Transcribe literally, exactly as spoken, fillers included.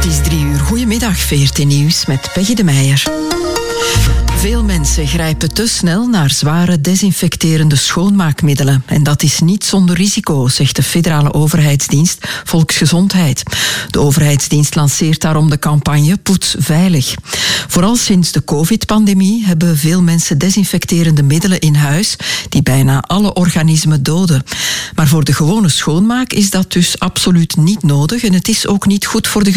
is drie uur. Goedemiddag, V R T Nieuws met Peggy de Meijer. Veel mensen grijpen te snel naar zware desinfecterende schoonmaakmiddelen. En dat is niet zonder risico, zegt de federale overheidsdienst Volksgezondheid. De overheidsdienst lanceert daarom de campagne Poets Veilig. Vooral sinds de covid-pandemie hebben veel mensen desinfecterende middelen in huis die bijna alle organismen doden. Maar voor de gewone schoonmaak is dat dus absoluut niet nodig en het is ook niet goed voor de